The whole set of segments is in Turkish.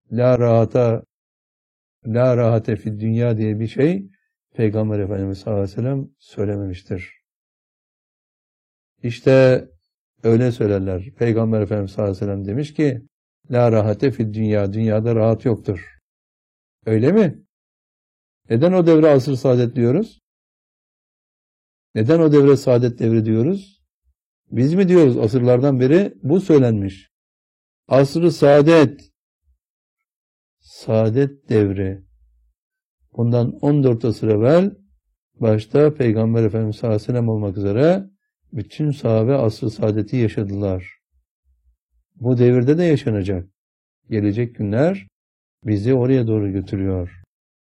la rahate fid dünya diye bir şey Peygamber Efendimiz sallallahu aleyhi ve sellem söylememiştir. İşte öyle söylerler. Peygamber Efendimiz sallallahu aleyhi ve sellem demiş ki la rahate fid dünya, dünyada rahat yoktur. Öyle mi? Neden o devre asr-ı saadet diyoruz? Neden o devre saadet devri diyoruz? Biz mi diyoruz? Asırlardan beri bu söylenmiş. Asr-ı saadet, saadet devri. Bundan 14 asır evvel başta Peygamber Efendimiz sallallahu aleyhi ve sellem olmak üzere bütün sahabe asr-ı saadeti yaşadılar. Bu devirde de yaşanacak. Gelecek günler bizi oraya doğru götürüyor.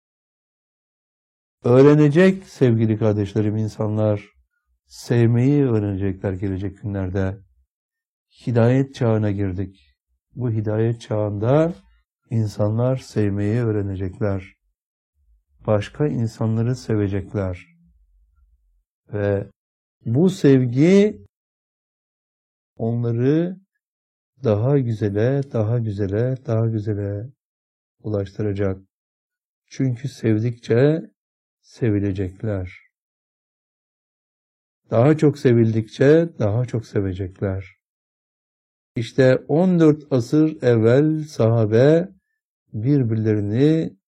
Öğrenecek sevgili kardeşlerim insanlar, sevmeyi öğrenecekler gelecek günlerde. Hidayet çağına girdik. Bu hidayet çağında insanlar sevmeyi öğrenecekler. Başka insanları sevecekler. Ve bu sevgi onları daha güzele ulaştıracak. Çünkü sevdikçe sevilecekler. Daha çok sevildikçe daha çok sevecekler. İşte 14 asır evvel sahabe birbirlerini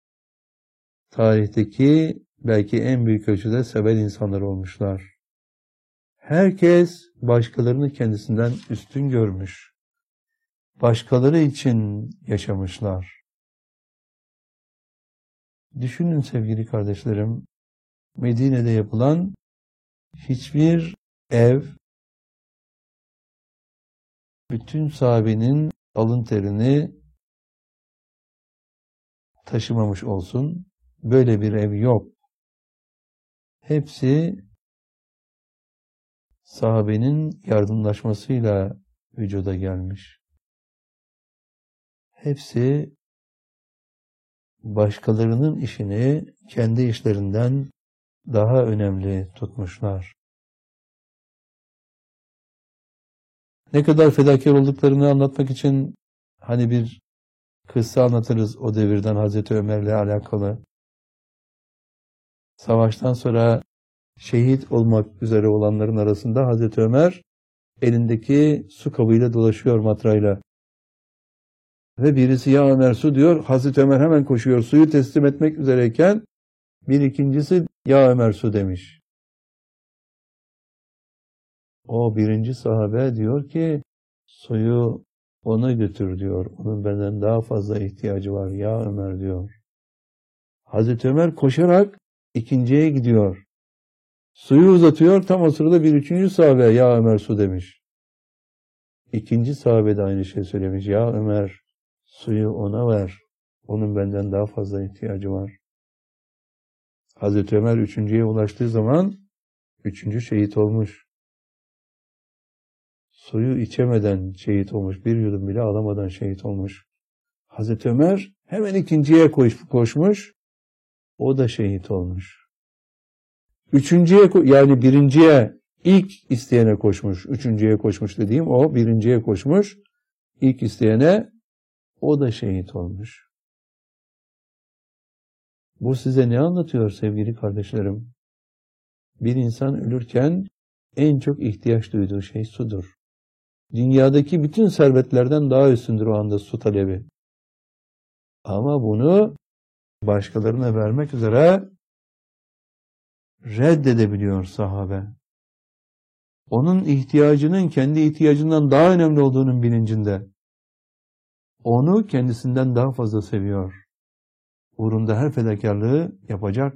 tarihteki belki en büyük ölçüde seven insanlar olmuşlar. Herkes başkalarını kendisinden üstün görmüş. Başkaları için yaşamışlar. Düşünün sevgili kardeşlerim, Medine'de yapılan hiçbir ev, bütün sahabenin alın terini taşımamış olsun. Böyle bir ev yok. Hepsi sahabenin yardımlaşmasıyla vücuda gelmiş. Hepsi başkalarının işini kendi işlerinden daha önemli tutmuşlar. Ne kadar fedakar olduklarını anlatmak için hani bir kıssa anlatırız o devirden Hazreti Ömer'le alakalı. Savaştan sonra şehit olmak üzere olanların arasında Hazreti Ömer elindeki su kabıyla dolaşıyor matrayla. Ve birisi ya Ömer su diyor. Hazreti Ömer hemen koşuyor. Suyu teslim etmek üzereyken bir ikincisi ya Ömer su demiş. O birinci sahabe diyor ki suyu ona götür diyor. Onun benden daha fazla ihtiyacı var ya Ömer diyor. Hazreti Ömer koşarak ikinciye gidiyor. Suyu uzatıyor. Tam o sırada bir üçüncü sahabe ya Ömer su demiş. İkinci sahabe de aynı şey söylemiş. Ya Ömer suyu ona ver. Onun benden daha fazla ihtiyacı var. Hazreti Ömer üçüncüye ulaştığı zaman üçüncü şehit olmuş. Suyu içemeden şehit olmuş. Bir yudum bile alamadan şehit olmuş. Hazreti Ömer hemen ikinciye koşmuş. O da şehit olmuş. Üçüncüye yani birinciye ilk isteyene koşmuş. Üçüncüye koşmuş dediğim o birinciye koşmuş. İlk isteyene o da şehit olmuş. Bu size ne anlatıyor sevgili kardeşlerim? Bir insan ölürken en çok ihtiyaç duyduğu şey sudur. Dünyadaki bütün servetlerden daha üstündür o anda su talebi. Ama bunu başkalarına vermek üzere reddedebiliyor sahabe. Onun ihtiyacının kendi ihtiyacından daha önemli olduğunun bilincinde. Onu kendisinden daha fazla seviyor. Uğrunda her fedakarlığı yapacak.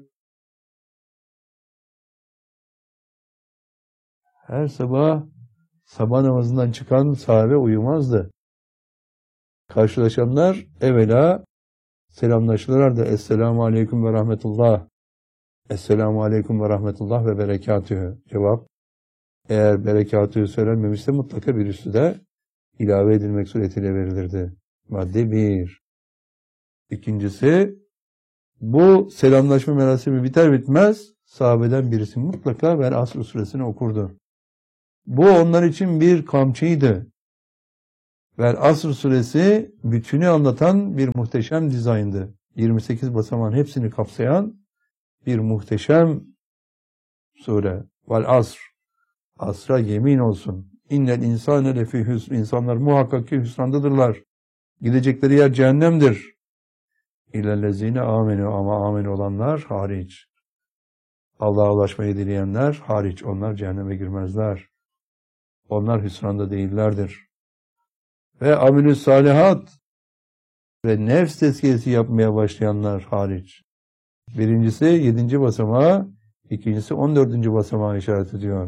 Her sabah namazından çıkan sahabe uyumazdı. Karşılaşanlar evvela selamlaşırlardı. Esselamu aleyküm ve rahmetullah. Esselamu aleyküm ve rahmetullah ve berekatühü. Cevap, eğer berekatühü söylenmemişse mutlaka bir üstü de ilave edilmek suretiyle verilirdi. Madde 1. İkincisi, bu selamlaşma merasimi biter bitmez sahabeden birisi mutlaka Vel Asr suresini okurdu. Bu onlar için bir kamçıydı. Vel Asr suresi bütünü anlatan bir muhteşem dizayndı. 28 basamağın hepsini kapsayan bir muhteşem sure. Vel Asr. Asra yemin olsun. İnnel insane lefî hüsn. İnsanlar muhakkak ki hüsrandadırlar. Gidecekleri yer cehennemdir. İllellezine amenü, ama amin olanlar hariç. Allah'a ulaşmayı dileyenler hariç. Onlar cehenneme girmezler. Onlar hüsranda değillerdir. Ve amelü salihat ve nefs tezkiyesi yapmaya başlayanlar hariç. Birincisi 7. basamağa, ikincisi 14. basamağa işaret ediyor.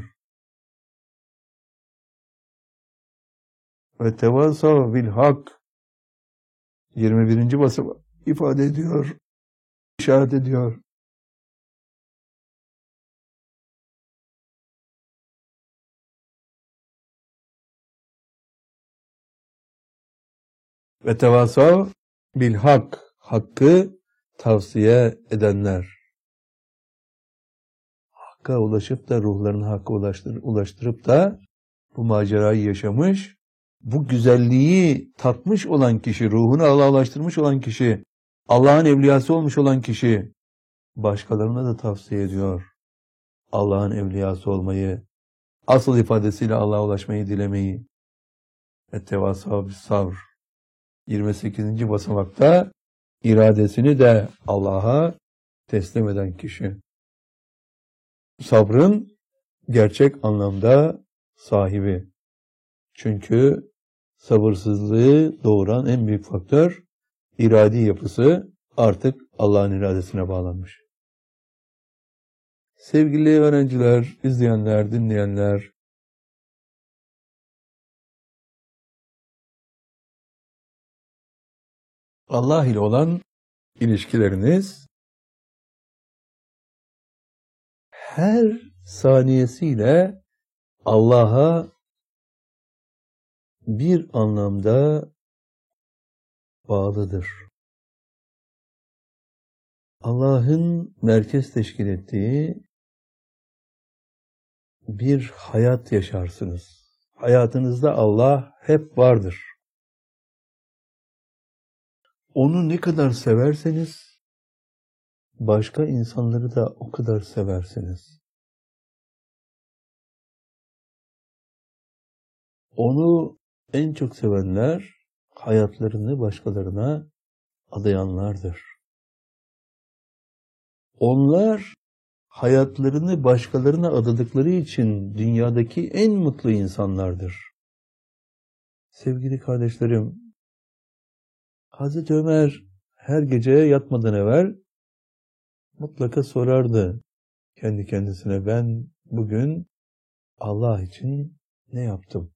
Ve tevasav bil hak 21. basamağı ifade ediyor, işaret ediyor. Ve tevasav bil hak, hakkı tavsiye edenler. Hakka ulaşıp da ruhlarını hakka ulaştırıp da bu macerayı yaşamış, bu güzelliği tatmış olan kişi, ruhunu Allah'a ulaştırmış olan kişi, Allah'ın evliyası olmuş olan kişi, başkalarına da tavsiye ediyor. Allah'ın evliyası olmayı, asıl ifadesiyle Allah'a ulaşmayı dilemeyi. Ettevasav bis sabr. 28. basamakta iradesini de Allah'a teslim eden kişi. Sabrın gerçek anlamda sahibi. Çünkü sabırsızlığı doğuran en büyük faktör iradi yapısı artık Allah'ın iradesine bağlanmış. Sevgili öğrenciler, izleyenler, dinleyenler, Allah ile olan ilişkileriniz her saniyesiyle Allah'a bir anlamda bağlıdır. Allah'ın merkez teşkil ettiği bir hayat yaşarsınız. Hayatınızda Allah hep vardır. Onu ne kadar severseniz, başka insanları da o kadar seversiniz. Onu en çok sevenler, hayatlarını başkalarına adayanlardır. Onlar, hayatlarını başkalarına adadıkları için dünyadaki en mutlu insanlardır. Sevgili kardeşlerim, Hazreti Ömer her gece yatmadan evvel mutlaka sorardı kendi kendisine, ben bugün Allah için ne yaptım?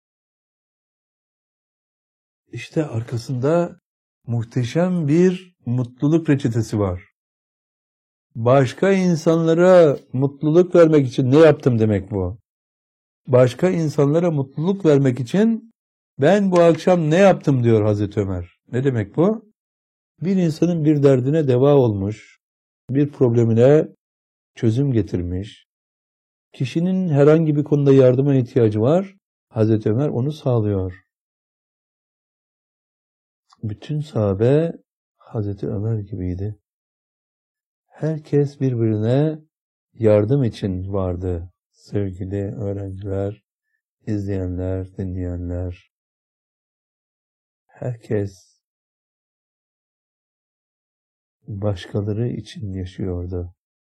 İşte arkasında muhteşem bir mutluluk reçetesi var. Başka insanlara mutluluk vermek için ne yaptım demek bu. Başka insanlara mutluluk vermek için ben bu akşam ne yaptım diyor Hazreti Ömer. Ne demek bu? Bir insanın bir derdine deva olmuş, bir problemine çözüm getirmiş, kişinin herhangi bir konuda yardıma ihtiyacı var, Hazreti Ömer onu sağlıyor. Bütün sahabe Hazreti Ömer gibiydi. Herkes birbirine yardım için vardı. Sevgili öğrenciler, izleyenler, dinleyenler. Herkes başkaları için yaşıyordu.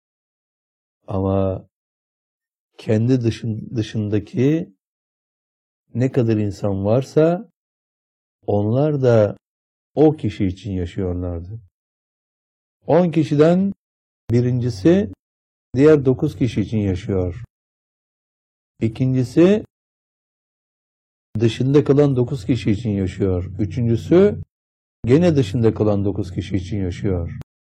Ama kendi dışındaki ne kadar insan varsa onlar da o kişi için yaşıyorlardı. 10 kişiden birincisi diğer 9 kişi için yaşıyor. İkincisi dışında kalan 9 kişi için yaşıyor. Üçüncüsü gene dışında kalan 9 kişi için yaşıyor.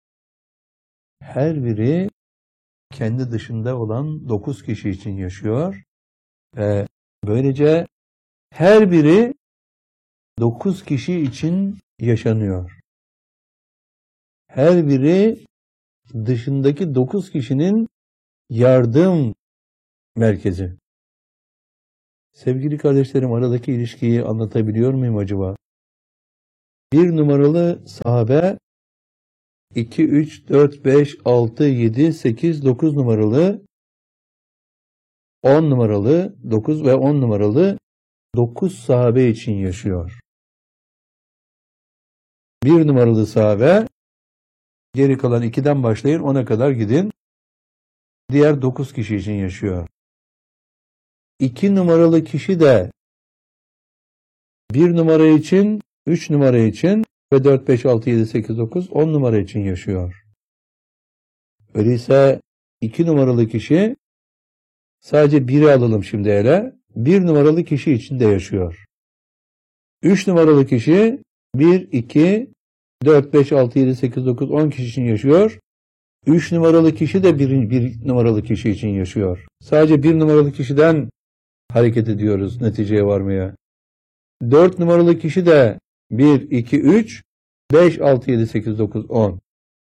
Her biri kendi dışında olan 9 kişi için yaşıyor. Ve böylece her biri 9 kişi için yaşanıyor. Her biri dışındaki 9 kişinin yardım merkezi. Sevgili kardeşlerim, aradaki ilişkiyi anlatabiliyor muyum acaba? Bir numaralı sahabe 2, 3, 4, 5, 6, 7, 8, 9 numaralı, 10 numaralı, 9 ve 10 numaralı 9 sahabe için yaşıyor. Bir numaralı sahabe, geri kalan 2'den başlayın 10'a kadar gidin. Diğer 9 kişi için yaşıyor. 2 numaralı kişi de 1 numara için, 3 numara için ve 4, 5, 6, 7, 8, 9, 10 numara için yaşıyor. Öyleyse 2 numaralı kişi, sadece biri alalım şimdi ele, 1 numaralı kişi için de yaşıyor. 3 numaralı kişi 1, 2, 4, 5, 6, 7, 8, 9, 10 kişi için yaşıyor. 3 numaralı kişi de 1 numaralı kişi için yaşıyor. Sadece 1 numaralı kişiden hareket ediyoruz neticeye varmaya. 4 numaralı kişi de 1, 2, 3, 5, 6, 7, 8, 9, 10.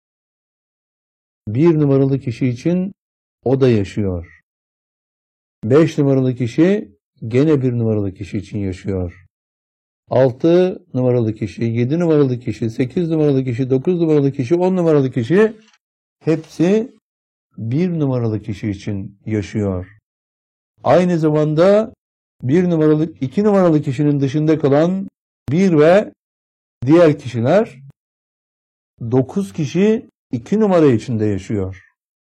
1 numaralı kişi için o da yaşıyor. 5 numaralı kişi gene 1 numaralı kişi için yaşıyor. 6 numaralı kişi, 7 numaralı kişi, 8 numaralı kişi, 9 numaralı kişi, 10 numaralı kişi hepsi 1 numaralı kişi için yaşıyor. Aynı zamanda 2 numaralı kişinin dışında kalan 1 ve diğer kişiler 9 kişi 2 numara içinde yaşıyor.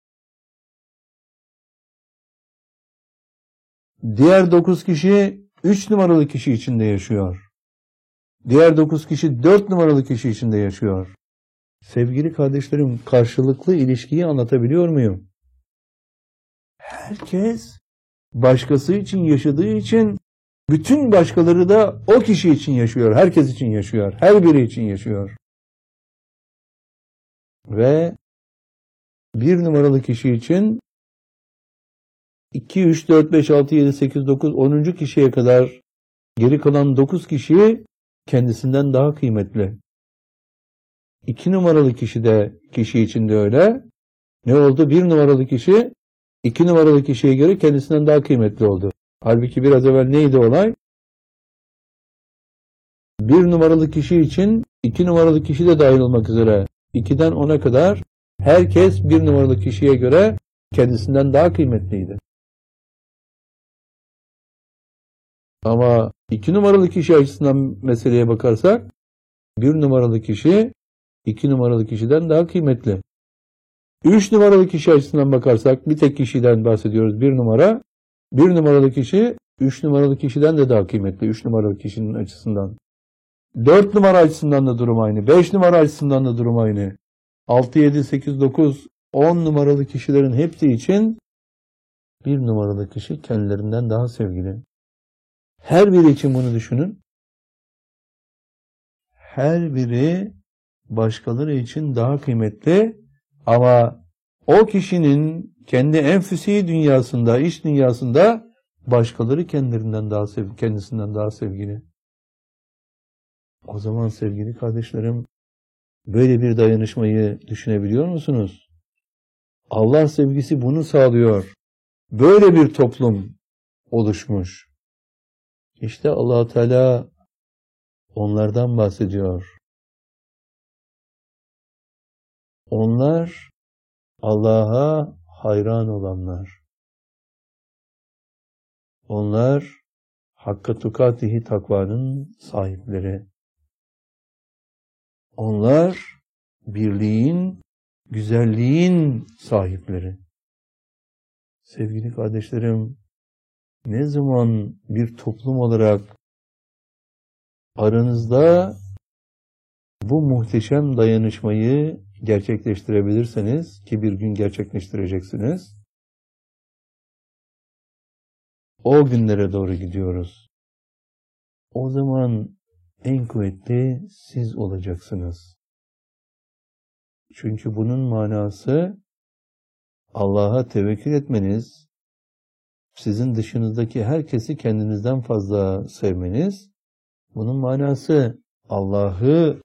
Diğer 9 kişi 3 numaralı kişi içinde yaşıyor. Diğer 9 kişi 4 numaralı kişi içinde yaşıyor. Sevgili kardeşlerim, karşılıklı ilişkiyi anlatabiliyor muyum? Herkes başkası için yaşadığı için bütün başkaları da o kişi için yaşıyor. Herkes için yaşıyor. Her biri için yaşıyor. Ve 1 numaralı kişi için 2, 3, 4, 5, 6, 7, 8, 9, 10. kişiye kadar geri kalan 9 kişi kendisinden daha kıymetli. 2 numaralı kişi için de öyle. Ne oldu? 1 numaralı kişi 2 numaralı kişiye göre kendisinden daha kıymetli oldu. Halbuki biraz evvel neydi olay? 1 numaralı kişi için 2 numaralı kişi de dahil olmak üzere 2'den 10'a kadar herkes 1 numaralı kişiye göre kendisinden daha kıymetliydi. Ama 2 numaralı kişi açısından meseleye bakarsak 1 numaralı kişi 2 numaralı kişiden daha kıymetli. 3 numaralı kişi açısından bakarsak bir tek kişiden bahsediyoruz, 1 numara. 1 numaralı kişi 3 numaralı kişiden de daha kıymetli, 3 numaralı kişinin açısından. 4 numara açısından da durum aynı. 5 numara açısından da durum aynı. 6, 7, 8, 9, 10 numaralı kişilerin hepsi için 1 numaralı kişi kendilerinden daha sevgili. Her biri için bunu düşünün. Her biri başkaları için daha kıymetli ama o kişinin kendi enfüsi dünyasında, iç dünyasında başkaları kendisinden daha sevgili. O zaman sevgili kardeşlerim, böyle bir dayanışmayı düşünebiliyor musunuz? Allah sevgisi bunu sağlıyor. Böyle bir toplum oluşmuş. İşte Allah Teala onlardan bahsediyor. Onlar Allah'a hayran olanlar. Onlar hakka tukatihi takvanın sahipleri. Onlar birliğin, güzelliğin sahipleri. Sevgili kardeşlerim, ne zaman bir toplum olarak aranızda bu muhteşem dayanışmayı gerçekleştirebilirseniz, ki bir gün gerçekleştireceksiniz, o günlere doğru gidiyoruz. O zaman en kuvvetli siz olacaksınız. Çünkü bunun manası Allah'a tevekkül etmeniz, sizin dışınızdaki herkesi kendinizden fazla sevmeniz, bunun manası Allah'ı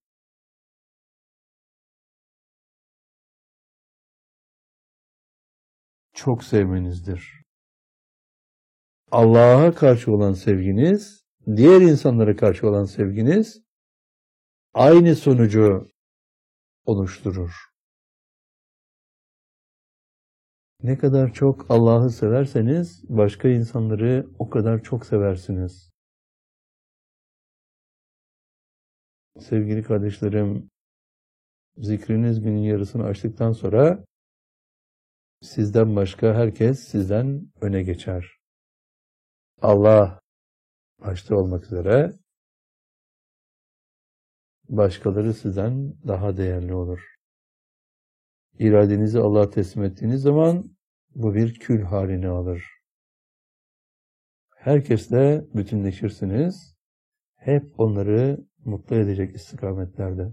çok sevmenizdir. Allah'a karşı olan sevginiz, diğer insanlara karşı olan sevginiz aynı sonucu oluşturur. Ne kadar çok Allah'ı severseniz başka insanları o kadar çok seversiniz. Sevgili kardeşlerim, zikriniz günün yarısını açtıktan sonra sizden başka herkes sizden öne geçer. Allah başta olmak üzere başkaları sizden daha değerli olur. İradenizi Allah'a teslim ettiğiniz zaman bu bir kül halini alır. Herkesle bütünleşirsiniz. Hep onları mutlu edecek istikametlerde.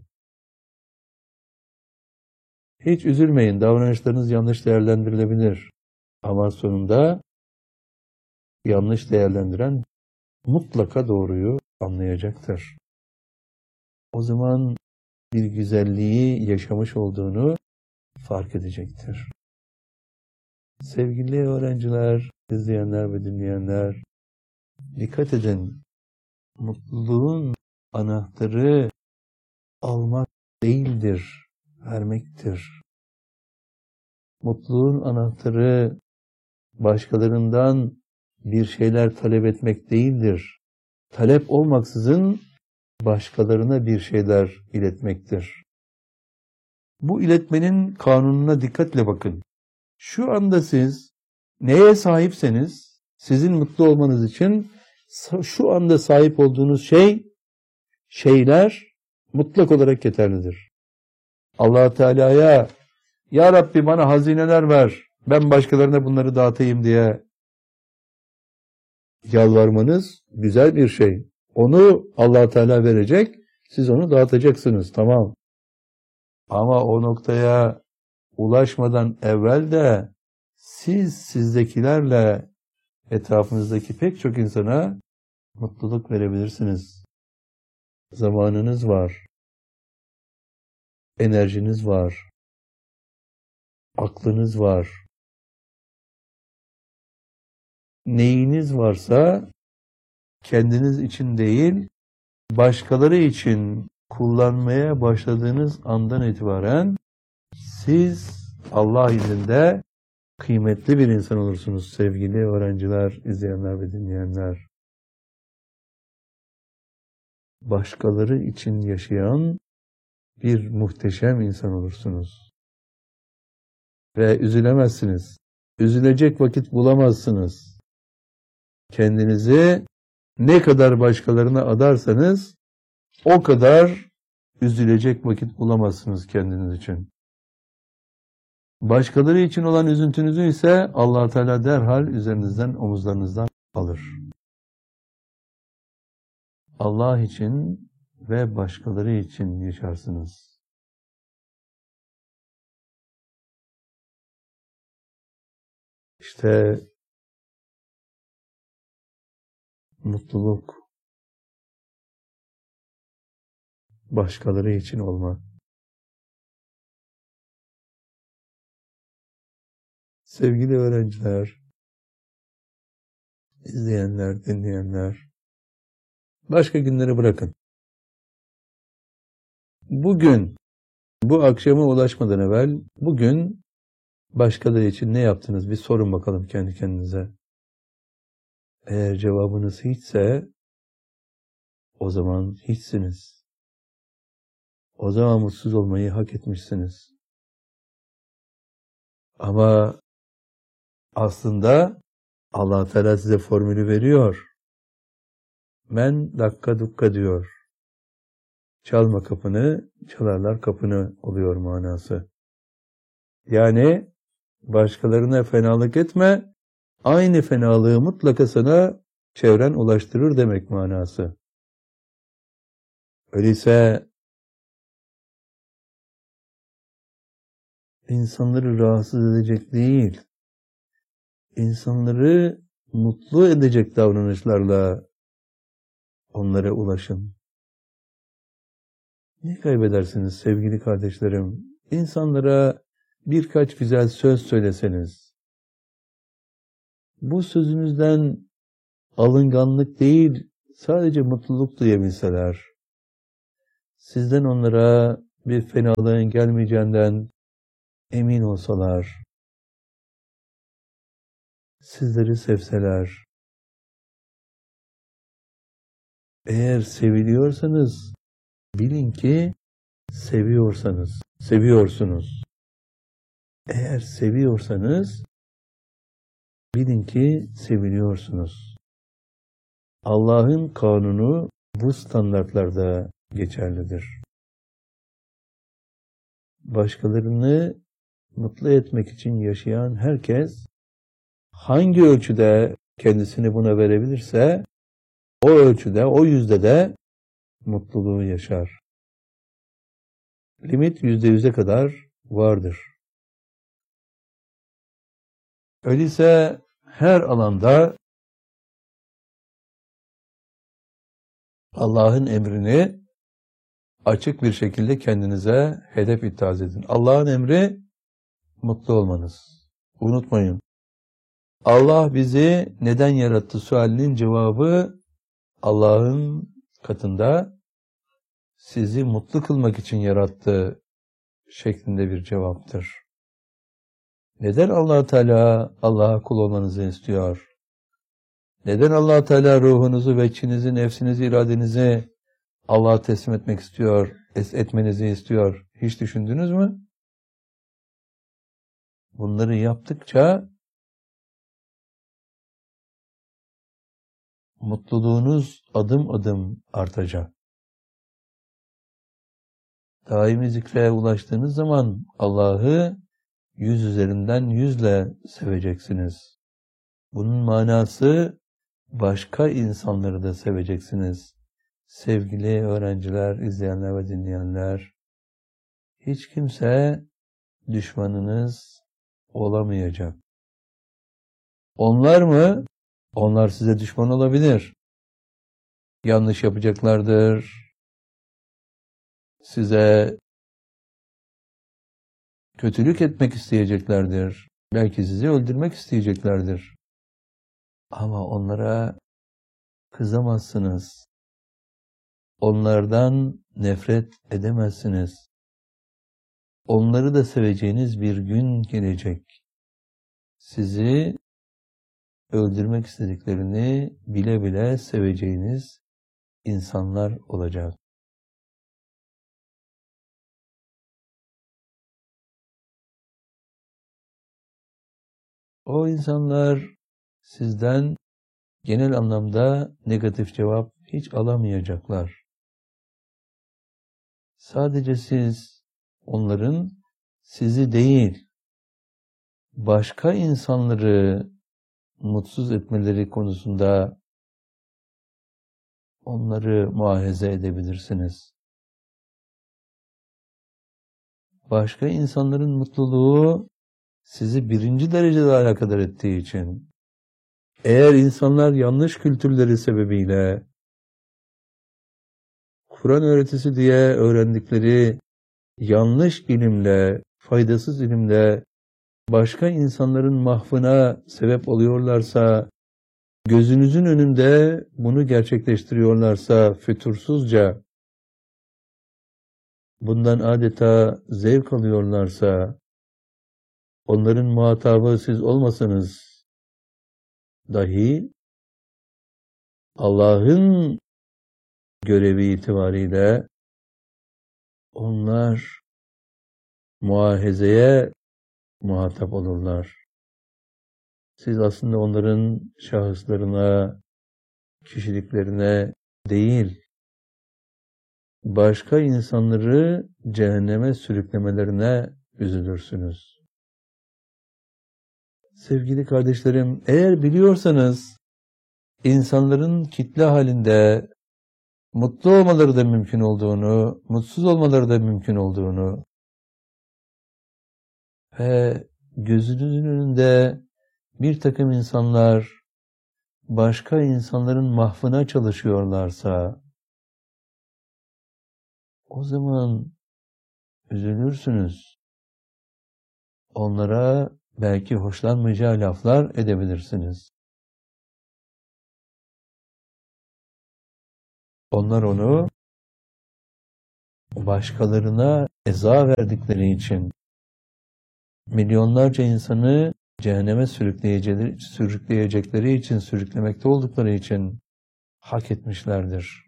Hiç üzülmeyin, davranışlarınız yanlış değerlendirilebilir. Ama sonunda yanlış değerlendiren mutlaka doğruyu anlayacaktır. O zaman bir güzelliği yaşamış olduğunu fark edecektir. Sevgili öğrenciler, izleyenler ve dinleyenler, dikkat edin. Mutluluğun anahtarı almak değildir, vermektir. Mutluluğun anahtarı başkalarından bir şeyler talep etmek değildir. Talep olmaksızın başkalarına bir şeyler iletmektir. Bu iletmenin kanununa dikkatle bakın. Şu anda siz neye sahipseniz, sizin mutlu olmanız için şu anda sahip olduğunuz şeyler mutlak olarak yeterlidir. Allah Teala'ya, "Ya Rabbi bana hazineler ver, ben başkalarına bunları dağıtayım" diye yalvarmanız güzel bir şey. Onu Allah Teala verecek, siz onu dağıtacaksınız, tamam. Ama o noktaya ulaşmadan evvel de siz sizdekilerle etrafınızdaki pek çok insana mutluluk verebilirsiniz. Zamanınız var, enerjiniz var, aklınız var. Neyiniz varsa kendiniz için değil, başkaları için kullanmaya başladığınız andan itibaren siz Allah indinde kıymetli bir insan olursunuz sevgili öğrenciler, izleyenler ve dinleyenler. Başkaları için yaşayan bir muhteşem insan olursunuz. Ve üzülemezsiniz. Üzülecek vakit bulamazsınız. Kendinizi ne kadar başkalarına adarsanız o kadar üzülecek vakit bulamazsınız kendiniz için. Başkaları için olan üzüntünüzü ise Allah Teala derhal üzerinizden, omuzlarınızdan alır. Allah için ve başkaları için yaşarsınız. İşte mutluluk başkaları için olmak. Sevgili öğrenciler, izleyenler, dinleyenler, başka günleri bırakın. Bugün, bu akşama ulaşmadan evvel, bugün başkaları için ne yaptınız? Bir sorun bakalım kendi kendinize. Eğer cevabınız hiçse, o zaman hiçsiniz. O zaman mutsuz olmayı hak etmişsiniz. Ama aslında Allah Teala size formülü veriyor. Men dakka dukka diyor. Çalma kapını, çalarlar kapını oluyor manası. Yani başkalarına fenalık etme, aynı fenalığı mutlaka sana çevren ulaştırır demek manası. Öyleyse insanları rahatsız edecek değil, insanları mutlu edecek davranışlarla onlara ulaşın. Ne kaybedersiniz sevgili kardeşlerim? İnsanlara birkaç güzel söz söyleseniz, bu sözünüzden alınganlık değil, sadece mutluluk duyabilseler, sizden onlara bir fenalığın gelmeyeceğinden emin olsalar, sizleri sevseler, eğer seviliyorsanız bilin ki seviyorsunuz. Eğer seviyorsanız bilin ki seviliyorsunuz. Allah'ın kanunu bu standartlarda geçerlidir. Başkalarını mutlu etmek için yaşayan herkes hangi ölçüde kendisini buna verebilirse o ölçüde, o yüzde de mutluluğu yaşar. Limit %100'e kadar vardır. Öyleyse her alanda Allah'ın emrini açık bir şekilde kendinize hedef itaat edin. Allah'ın emri mutlu olmanız. Unutmayın. Allah bizi neden yarattı sualinin cevabı Allah'ın katında sizi mutlu kılmak için yarattı şeklinde bir cevaptır. Neden Allah Teala Allah'a kul olmanızı istiyor? Neden Allah Teala ruhunuzu ve içinizi, nefsinizi, iradenizi Allah'a teslim etmek istiyor, etmenizi istiyor? Hiç düşündünüz mü? Bunları yaptıkça mutluluğunuz adım adım artacak. Daimi zikre ulaştığınız zaman Allah'ı 100 üzerinden 100'le seveceksiniz. Bunun manası başka insanları da seveceksiniz. Sevgili öğrenciler, izleyenler ve dinleyenler, hiç kimse düşmanınız olamayacak. Onlar mı? Onlar size düşman olabilir. Yanlış yapacaklardır. Size kötülük etmek isteyeceklerdir. Belki sizi öldürmek isteyeceklerdir. Ama onlara kızamazsınız. Onlardan nefret edemezsiniz. Onları da seveceğiniz bir gün gelecek. Sizi öldürmek istediklerini bile bile seveceğiniz insanlar olacak. O insanlar sizden genel anlamda negatif cevap hiç alamayacaklar. Sadece siz onların sizi değil, başka insanları mutsuz etmeleri konusunda onları muahaze edebilirsiniz. Başka insanların mutluluğu sizi birinci derecede alakadar ettiği için, eğer insanlar yanlış kültürleri sebebiyle, Kur'an öğretisi diye öğrendikleri yanlış ilimle, faydasız ilimle başka insanların mahvına sebep oluyorlarsa, gözünüzün önünde bunu gerçekleştiriyorlarsa fütursuzca, bundan adeta zevk alıyorlarsa, onların muhatabı siz olmasanız dahi Allah'ın görevi itibariyle onlar muahezeye muhatap olurlar. Siz aslında onların şahıslarına, kişiliklerine değil, başka insanları cehenneme sürüklemelerine üzülürsünüz. Sevgili kardeşlerim, eğer biliyorsanız insanların kitle halinde mutlu olmaları da mümkün olduğunu, mutsuz olmaları da mümkün olduğunu ve gözünüzün önünde bir takım insanlar başka insanların mahvına çalışıyorlarsa o zaman üzülürsünüz. Onlara belki hoşlanmayacağı laflar edebilirsiniz. Onlar onu başkalarına eza verdikleri için, milyonlarca insanı cehenneme sürükleyecekleri için, sürüklemekte oldukları için hak etmişlerdir.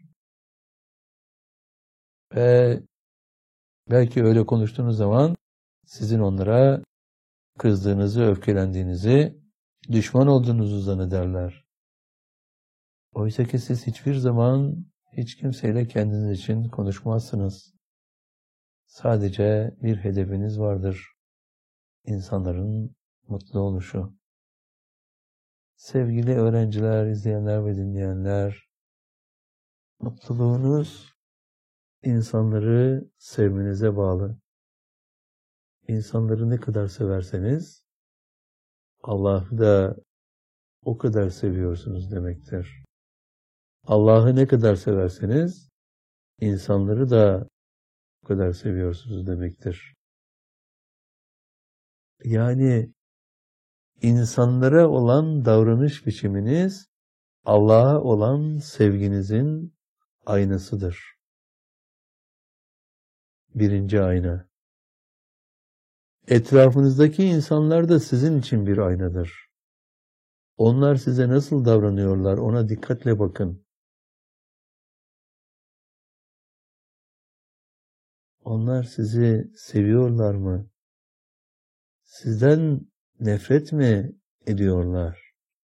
Ve belki öyle konuştuğunuz zaman sizin onlara kızdığınızı, öfkelendiğinizi, düşman olduğunuzu zannederler. Oysa ki siz hiçbir zaman hiç kimseyle kendiniz için konuşmazsınız. Sadece bir hedefiniz vardır. İnsanların mutlu oluşu. Sevgili öğrenciler, izleyenler ve dinleyenler, mutluluğunuz insanları sevmenize bağlı. İnsanları ne kadar severseniz, Allah'ı da o kadar seviyorsunuz demektir. Allah'ı ne kadar severseniz, insanları da o kadar seviyorsunuz demektir. Yani insanlara olan davranış biçiminiz, Allah'a olan sevginizin aynasıdır. Birinci ayna. Etrafınızdaki insanlar da sizin için bir aynadır. Onlar size nasıl davranıyorlar, ona dikkatle bakın. Onlar sizi seviyorlar mı? Sizden nefret mi ediyorlar?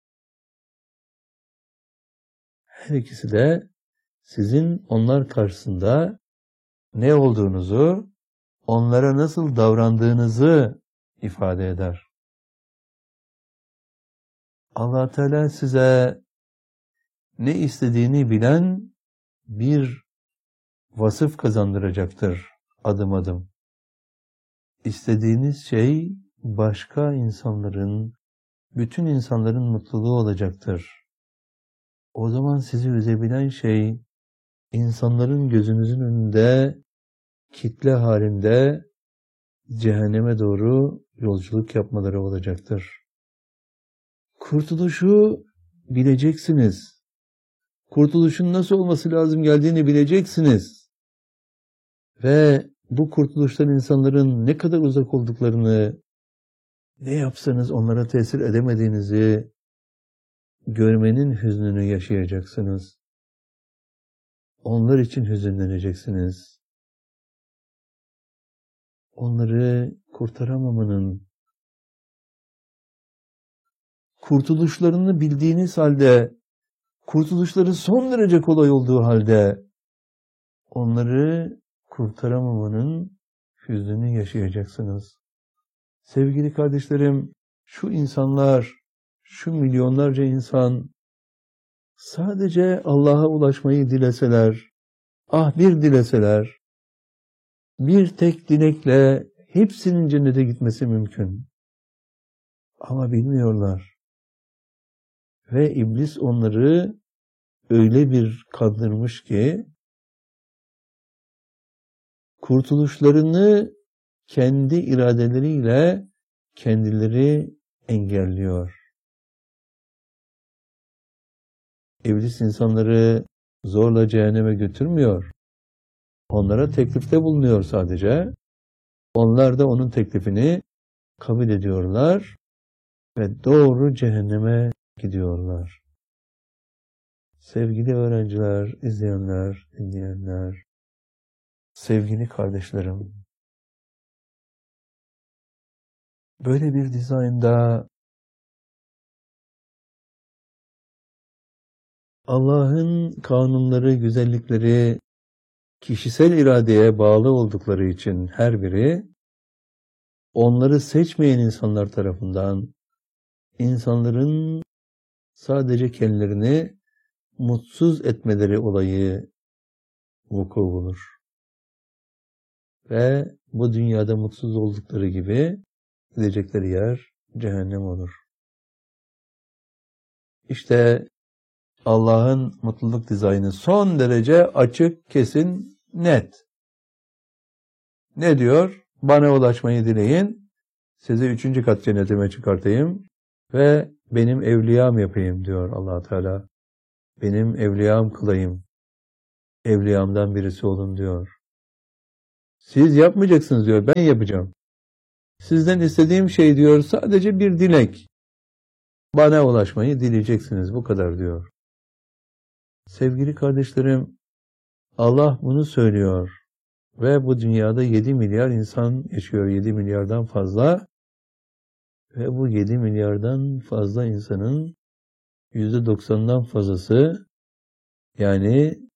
Her ikisi de sizin onlar karşısında ne olduğunuzu, onlara nasıl davrandığınızı ifade eder. Allah Teala size ne istediğini bilen bir vasıf kazandıracaktır adım adım. İstediğiniz şey başka insanların, bütün insanların mutluluğu olacaktır. O zaman sizi üzebilen şey, insanların gözünüzün önünde, kitle halinde cehenneme doğru yolculuk yapmaları olacaktır. Kurtuluşu bileceksiniz. Kurtuluşun nasıl olması lazım geldiğini bileceksiniz. Ve bu kurtuluştan insanların ne kadar uzak olduklarını, ne yapsanız onlara tesir edemediğinizi görmenin hüznünü yaşayacaksınız. Onlar için hüzünleneceksiniz. Onları kurtaramamanın, kurtuluşlarını bildiğiniz halde, kurtuluşları son derece kolay olduğu halde, onları kurtaramamanın hüznünü yaşayacaksınız. Sevgili kardeşlerim, şu insanlar, şu milyonlarca insan sadece Allah'a ulaşmayı dileseler, bir dileseler, bir tek dilekle hepsinin cennete gitmesi mümkün. Ama bilmiyorlar. Ve iblis onları öyle bir kandırmış ki, kurtuluşlarını kendi iradeleriyle kendileri engelliyor. İblis insanları zorla cehenneme götürmüyor. Onlara teklifte bulunuyor sadece. Onlar da onun teklifini kabul ediyorlar ve doğru cehenneme gidiyorlar. Sevgili öğrenciler, izleyenler, dinleyenler, sevgili kardeşlerim, böyle bir dizaynda Allah'ın kanunları, güzellikleri kişisel iradeye bağlı oldukları için her biri, onları seçmeyen insanlar tarafından, insanların sadece kendilerini mutsuz etmeleri olayı vuku bulur. Ve bu dünyada mutsuz oldukları gibi gidecekleri yer cehennem olur. İşte Allah'ın mutluluk dizaynı son derece açık, kesin, net. Ne diyor? Bana ulaşmayı dileyin, sizi 3. kat cennetime çıkartayım ve benim evliyam yapayım diyor Allah Teala. Benim evliyam kılayım. evliyamdan birisi olun diyor. Siz yapmayacaksınız diyor, ben yapacağım. Sizden istediğim şey diyor, sadece bir dilek. Bana ulaşmayı dileyeceksiniz, bu kadar diyor. Sevgili kardeşlerim, Allah bunu söylüyor. Ve bu dünyada 7 milyar insan yaşıyor, 7 milyardan fazla. Ve bu 7 milyardan fazla insanın %90'dan fazlası, yani